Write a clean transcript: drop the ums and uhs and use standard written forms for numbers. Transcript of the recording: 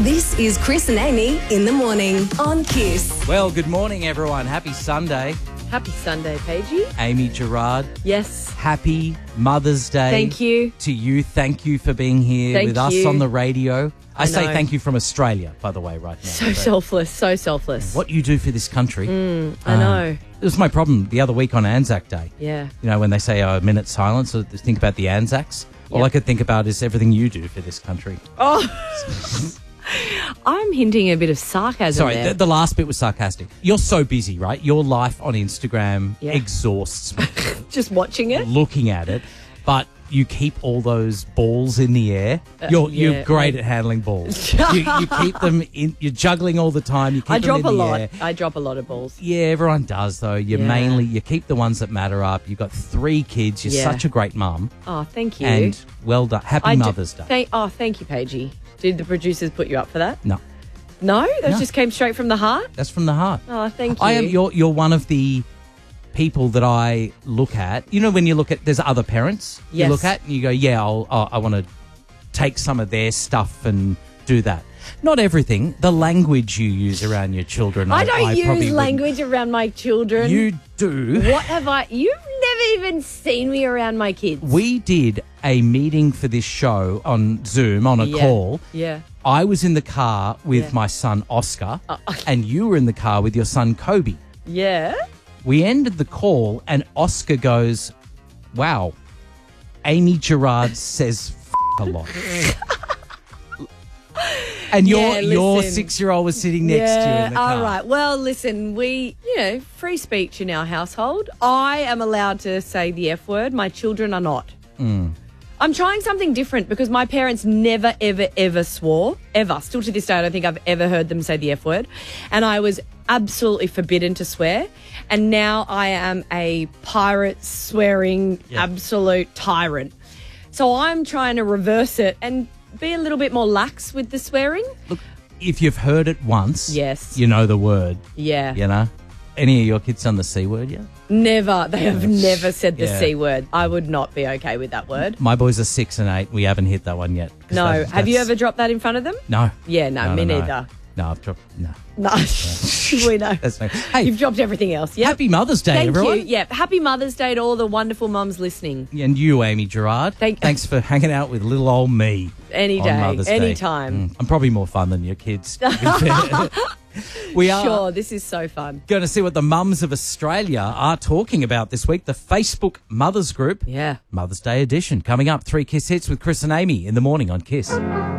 This is Chris and Amy in the morning on Kiss. Well, good morning, everyone. Happy Sunday. Happy Sunday, Paigey. Amy Gerard, Yes. happy Mother's Day. Thank you. To you. Thank you for being here Thank with us you. on the radio. I say know. thank you from Australia, by the way, right now. So selfless, so selfless. What you do for this country. I know. It was my problem the other week on Anzac Day. Yeah. You know, when they say a minute silence, or think about the Anzacs. All Yep. I could think about is everything you do for this country. I'm hinting a bit of sarcasm Sorry, there. the last bit was sarcastic. You're so busy, right? Your life on Instagram Yeah. exhausts me. Just watching it. Looking at it, but you keep all those balls in the air. You're yeah. great at handling balls. you keep them in. You're juggling all the time. You keep I them drop in a the lot. air. I drop a lot of balls. Yeah, everyone does though. You Yeah. you keep the ones that matter up. You've got 3 kids. You're Yeah. such a great mum, Oh, thank you. and well done. Happy Mother's Day. Thank you, Paigey. Did the producers put you up for that? No, No? That No. just came straight from the heart? that's from the heart. Oh, thank you. I am. You're one of the people that I look at. You know, when you look at, there's other parents you Yes. look at, and you go, yeah, I want to take some of their stuff and do that. Not everything. The language you use around your children. I don't probably use wouldn't. language around my children. You do. What have I... You've never even seen me around my kids. We did a meeting for this show on Zoom, on a Yeah. call. Yeah. I was in the car with Yeah. my son, Oscar, and you were in the car with your son, Kobe. Yeah? We ended the call and Oscar goes, wow, Amy Gerard says a lot. And Yeah, your listen. 6-year-old was sitting next to you in the car. all right. Well, listen, free speech in our household. I am allowed to say the F word. My children are not. I'm trying something different because my parents never, ever, ever swore. Ever. Still to this day, I don't think I've ever heard them say the F word. And I was absolutely forbidden to swear. And now I am a pirate swearing absolute tyrant. So I'm trying to reverse it and be a little bit more lax with the swearing. Look, if you've heard it once, Yes. you know the word, Yeah. you know. Any of your kids done the C word yet? Never. They have never said the Yeah. C word. I would not be okay with that word. My boys are 6 and 8. We haven't hit that one yet. 'Cause No. Have you that's- ever dropped that in front of them? No. Yeah, no, me neither. No, I've dropped, no. No. We know. That's no. Hey, You've dropped everything else. Yep. happy Mother's Day, Thank everyone. you. Yeah. Happy Mother's Day to all the wonderful mums listening. And you, Amy Gerard. Thanks for hanging out with little old me. Any on day, Mother's Day. anytime. I'm probably more fun than your kids. To be fair. We are Sure, this is so fun. going to see what the mums of Australia are talking about this week. The Facebook Mothers Group Yeah. Mother's Day edition coming up. 3 Kiss Hits with Chris and Amy in the morning on Kiss.